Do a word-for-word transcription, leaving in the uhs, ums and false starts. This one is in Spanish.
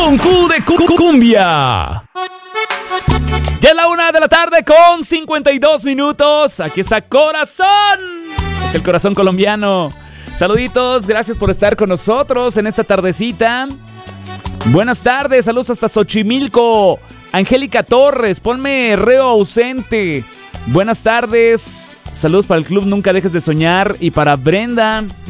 con Q de cu- cumbia. Ya es la una de la tarde con cincuenta y dos minutos. Aquí está Corazón. Es el corazón colombiano. Saluditos, gracias por estar con nosotros en esta tardecita. Buenas tardes, saludos hasta Xochimilco. Angélica Torres, ponme reo ausente. Buenas tardes, saludos para el club Nunca Dejes de Soñar. Y para Brenda,